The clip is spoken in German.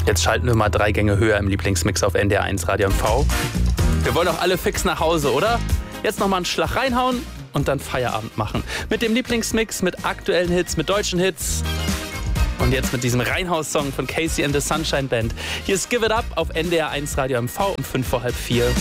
Jetzt schalten wir mal 3 Gänge höher im Lieblingsmix auf NDR1 Radio MV. Wir wollen doch alle fix nach Hause, oder? Jetzt nochmal einen Schlag reinhauen und dann Feierabend machen. Mit dem Lieblingsmix, mit aktuellen Hits, mit deutschen Hits. Und jetzt mit diesem Reinhaus-Song von Casey and the Sunshine Band. Hier ist Give It Up auf NDR1 Radio MV um 3:55.